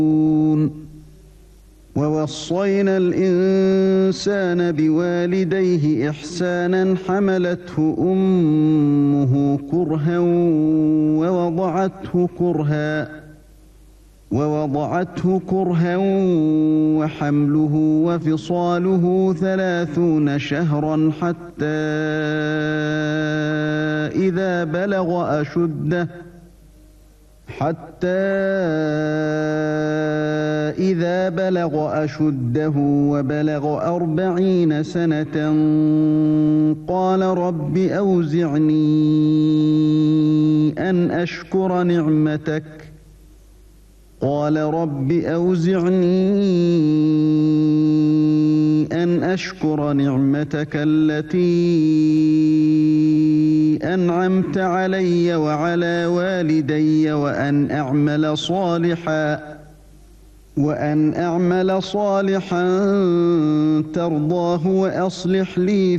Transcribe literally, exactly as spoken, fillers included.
ووصينا الإنسان بوالديه إحسانا حملته أمه كرها ووضعته كرها ووضعته كرها وحمله وفصاله ثلاثون شهرا حتى إذا بلغ أشده حتى إذا بلغ أشده وبلغ أربعين سنة قال رب أوزعني أن أشكر نعمتك قال رب أوزعني أن أشكر نعمتك التي أنعمت علي وعلى والدي وأن أعمل صالحا وأن أعمل صالحا ترضاه وأصلح لي